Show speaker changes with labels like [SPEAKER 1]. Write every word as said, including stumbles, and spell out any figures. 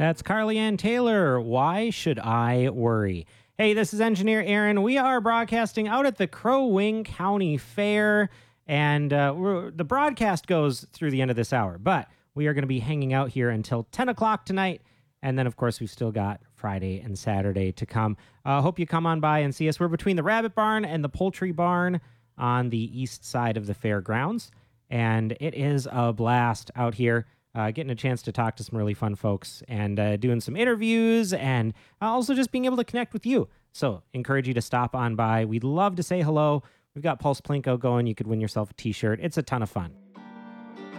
[SPEAKER 1] That's Carly Ann Taylor. Why should I worry? Hey, this is Engineer Aaron. We are broadcasting out at the Crow Wing County Fair, and uh, we're, the broadcast goes through the end of this hour, but we are going to be hanging out here until ten o'clock tonight, and then, of course, we've still got Friday and Saturday to come. I uh, hope you come on by and see us. We're between the Rabbit Barn and the Poultry Barn on the east side of the fairgrounds, and it is a blast out here. Uh, getting a chance to talk to some really fun folks and uh, doing some interviews and also just being able to connect with you. So encourage you to stop on by. We'd love to say hello. We've got Pulse Plinko going. You could win yourself a t-shirt. It's a ton of fun.